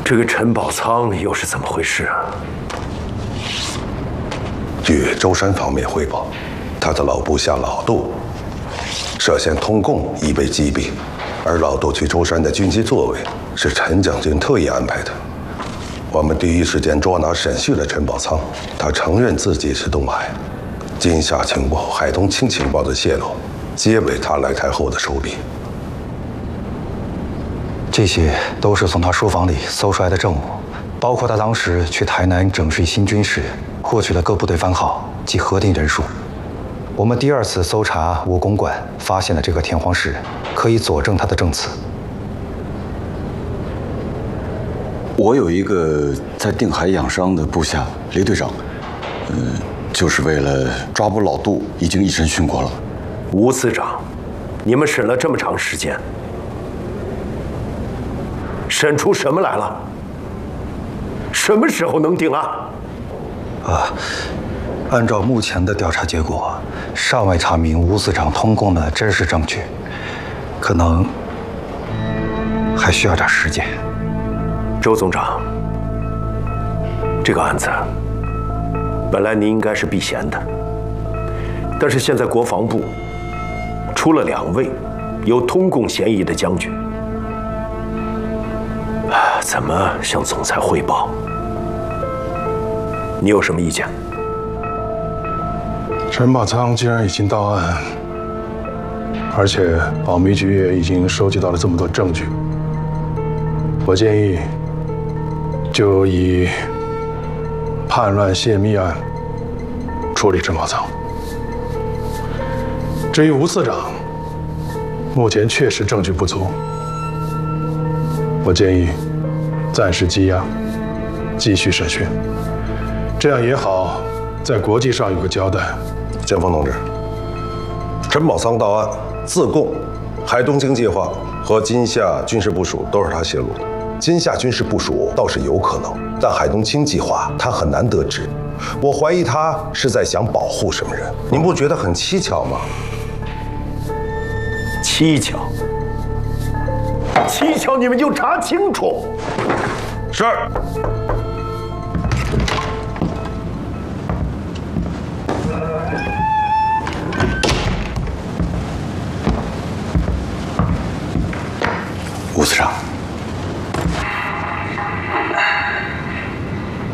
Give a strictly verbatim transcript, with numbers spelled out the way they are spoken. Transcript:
这个陈宝仓又是怎么回事啊？ 据舟山方面汇报，他的老部下老杜涉嫌通共，已被击毙。而老杜去舟山的军机座位是陈将军特意安排的。我们第一时间捉拿审讯了陈宝仓，他承认自己是东海。金夏情报、海东青情报的泄露，皆为他来台后的手笔。 这些都是从他书房里搜出来的证物，包括他当时去台南整治新军时获取的各部队番号及核定人数。我们第二次搜查武公馆发现的这个田黄石，可以佐证他的证词。 我有一个在定海养伤的部下雷队长，呃，就是为了抓捕老杜，已经一审讯过了。 吴司长，你们审了这么长时间，审出什么来了？什么时候能定案？ 啊，按照目前的调查结果，尚未查明吴司长通共的真实证据，可能还需要点时间。 周总长，这个案子本来您应该是避嫌的，但是现在国防部出了两位有通共嫌疑的将军，怎么向总裁汇报？你有什么意见？ 陈宝仓既然已经到案，而且保密局也已经收集到了这么多证据，我建议就以叛乱泄密案处理陈宝仓。至于吴次长，目前确实证据不足，我建议暂时羁押，继续审讯，这样也好在国际上有个交代。 建峰同志，陈宝仓到案自供，海东经计划和金夏军事部署都是他泄露的。金夏军事部署倒是有可能，但海东青计划他很难得知。我怀疑他是在想保护什么人，您不觉得很蹊跷吗？ 蹊跷？蹊跷，你们就查清楚。 是。